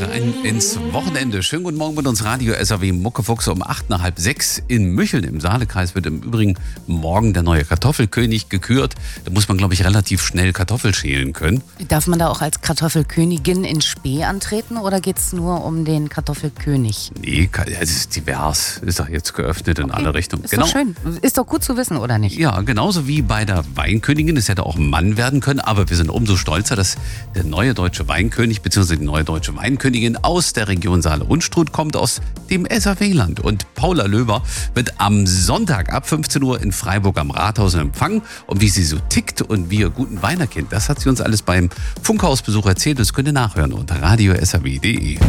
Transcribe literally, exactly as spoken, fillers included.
Rein ins Wochenende. Schönen guten Morgen mit uns Radio S A W Muckefuchs um acht nach halb sechs in Mücheln im Saalekreis wird im Übrigen morgen der neue Kartoffelkönig gekürt. Da muss man, glaube ich, relativ schnell Kartoffel schälen können. Darf man da auch als Kartoffelkönigin in Spee antreten oder geht es nur um den Kartoffelkönig? Nee, es ist divers. Ist doch jetzt geöffnet in Okay. alle Richtungen. Ist doch schön. Ist doch gut zu wissen, oder nicht? Ja, genauso wie bei der Weinkönigin. Es hätte auch ein Mann werden können, aber wir sind umso stolzer, dass der neue deutsche Weinkönig bzw. die neue deutsche Weinkönigin aus der Region Saale-Unstrut kommt, aus dem S A W-Land. Und Paula Löber wird am Sonntag ab fünfzehn Uhr in Freiburg am Rathaus empfangen. Und wie sie so tickt und wie ihr guten Wein erkennt, das hat sie uns alles beim Funkhausbesuch erzählt. Das könnt ihr nachhören unter radio s a w punkt d e.